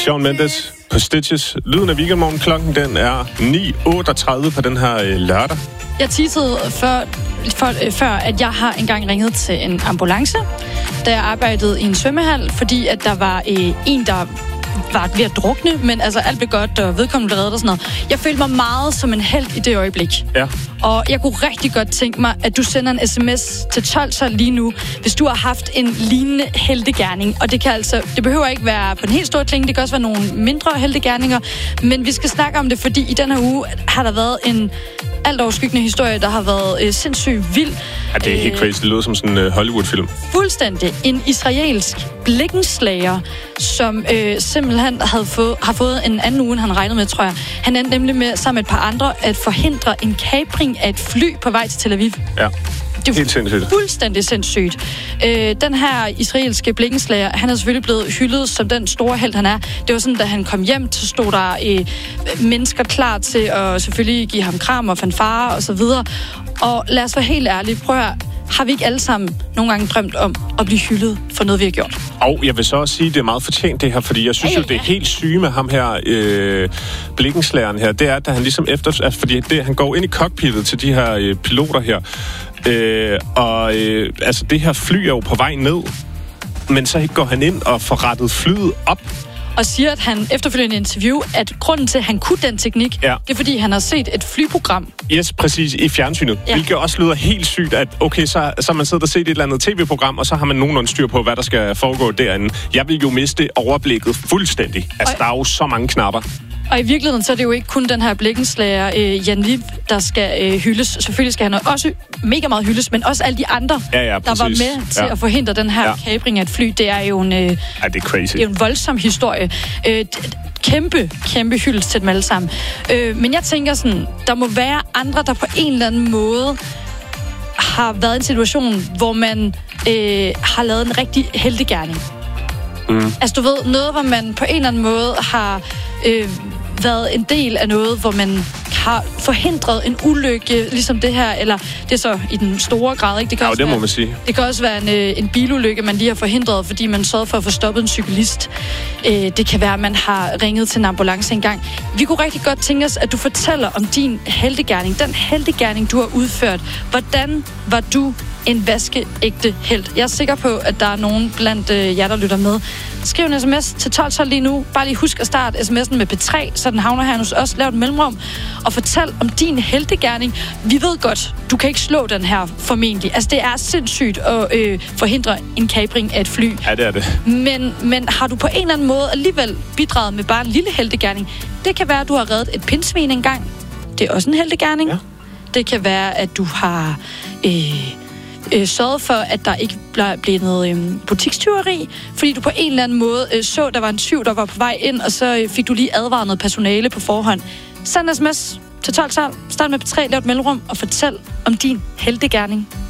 Shawn Mendes på Stitches. Lyden af Weekendmorgen. Klokken den er 9:38 på den her lørdag. Jeg teasede før, at jeg har engang ringet til en ambulance, da jeg arbejdede i en svømmehal, fordi at der var en, der var ved at drukne, men altså alt blev godt, og vedkommende blev reddet og sådan noget. Jeg følte mig meget som en helt i det øjeblik. Ja. Og jeg kunne rigtig godt tænke mig, at du sender en sms til 12 lige nu, hvis du har haft en lignende heltegerning. Og det behøver ikke være på en helt stor klinge, det kan også være nogle mindre heltegerninger, men vi skal snakke om det, fordi i den her uge har der været en alt overskyggende historie, der har været sindssygt vild. Ja, det er helt crazy. Det lyder som sådan en Hollywood-film. Fuldstændig. En israelsk blikkenslager, som simpelthen har fået en anden uge, end han regnede med, tror jeg. Han endte nemlig med, sammen med et par andre, at forhindre en kapring af et fly på vej til Tel Aviv. Ja. Det er helt sindssygt. Fuldstændig sindssygt. Den her israelske blikkenslager, han er selvfølgelig blevet hyldet som den store helt, han er. Det var sådan, da han kom hjem, så stod der mennesker klar til at selvfølgelig give ham kram og fanfare og så videre. Og lad os være helt ærlige, prøv at høre, har vi ikke alle sammen nogle gange drømt om at blive hyldet for noget, vi har gjort? Og jeg vil så også sige, at det er meget fortjent det her, fordi jeg synes jo, det er helt syge med ham her, blikkenslageren her, det er, at han ligesom fordi han går ind i cockpittet til de her piloter her, altså det her fly er jo på vej ned, men så går han ind og får rettet flyet op. Og siger, at han efterfølgende i en interview, at grunden til, at han kunne den teknik, det er, fordi han har set et flyprogram. Yes, præcis, i fjernsynet. Ja. Hvilket også lyder helt sygt, at okay, så har man siddet og set et eller andet tv-program, og så har man nogenlunde styr på, hvad der skal foregå derinde. Jeg vil jo miste overblikket fuldstændig. Altså, der er jo så mange knapper. Og i virkeligheden, så er det jo ikke kun den her blikkenslager, Jan Liv, der skal hyldes. Selvfølgelig skal han også mega meget hyldes, men også alle de andre, der var med til at forhindre den her kapring af et fly. Det er jo en, det er crazy. Det er en voldsom historie. Kæmpe hyldest til dem alle sammen. Men jeg tænker sådan, der må være andre, der på en eller anden måde har været i en situation, hvor man har lavet en rigtig heltegerning. Altså du ved, noget, hvor man på en eller anden måde har været en del af noget, hvor man har forhindret en ulykke, ligesom det her, eller det er så i den store grad, ikke? Det kan, det må man sige. Det kan også være en bilulykke, man lige har forhindret, fordi man sørgede for at få stoppet en cyklist. Det kan være, at man har ringet til en ambulance engang. Vi kunne rigtig godt tænke os, at du fortæller om din heltegerning, den heltegerning, du har udført. Hvordan var du en vaskeægte helt? Jeg er sikker på, at der er nogen blandt jer, der lytter med. Skriv en sms til 12 lige nu. Bare lige husk at starte sms'en med P3, så den havner her hos os. Lav et mellemrum og fortæl om din heltegerning. Vi ved godt, du kan ikke slå den her formentlig. Altså, det er sindssygt at forhindre en kapring af et fly. Ja, det er det. Men har du på en eller anden måde alligevel bidraget med bare en lille heltegerning? Det kan være, at du har reddet et pindsvin engang. Det er også en heltegerning. Ja. Det kan være, at du har sørget for, at der ikke blev noget butikstyveri, fordi du på en eller anden måde så, der var en tyv, der var på vej ind, og så fik du lige advaret noget personale på forhånd. Send sms til 12, start med P3, lav et mellemrum og fortæl om din heltegerning.